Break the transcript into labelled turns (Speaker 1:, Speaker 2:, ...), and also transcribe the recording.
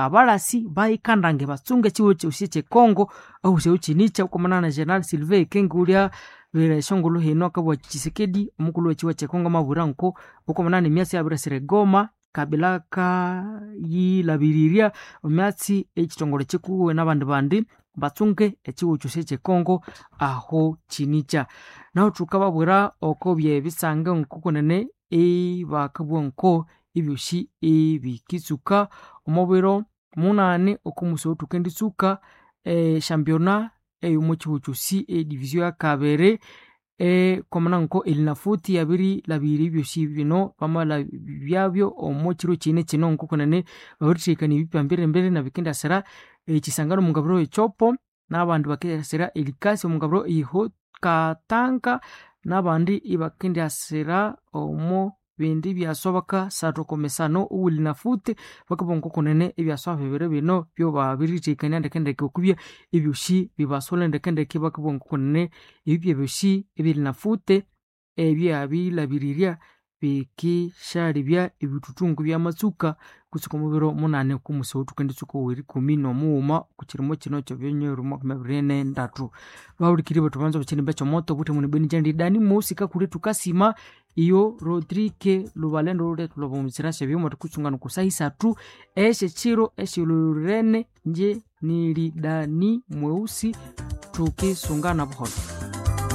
Speaker 1: abalasi bayikandange batsunge chiwo cheusi chekongo au cheuchinicha ukomanana General Sylvain Kengulia vile shongolo hino akabwa Tshisekedi omukulu wechiwa chekongo mabura nko ukomanana myasi abirasire Goma kabilaka yilabiriria omyatsi echitongole chikuwe n'abandi bandi batsunge echiwo cheusi chekongo aho chinicha naho tukababwira okobye bisange nkukunene bakabwa nko ibyoshi ebikitsuka omubiro munane okumuso tukenditsuka championnat umuchibuchusi division ya kabere komana nko elinafuti yabiri labiri ibyoshi bino bamala byabyo omuchiro chine kino nkukunene babitikani bipambire mbere na bikenda sera kisangano mungabiro echopo n'abandi bakesera elikasi mungabiro iho katanka n'abandi ibakenda sera omo bindi byasobaka satokomesano uwulinafute bakabonko kunene ebyasoba bibere bino byo babiritikanya ndekendeke okubya ebyoshi bibasole ndekendeke bakabonko kunene ebyoshi ebilinafute ebyabilabiriria bikishalibya ebitutungu byamatsuka kutsuka mubiro munane kumuso tukenditsuka wiri 11 kukirimo kino cyo byenyeru 23 bawulikiri batubanza bukinimba cyo moto buti muni beni jandi dani musika kuri tukasima iyo Rodrigue Lubalendo rode tulobomuzira sebyo moto kutsungana kusahisa tu chiro lurene nje nili dani mweusi tukisungana buhoto.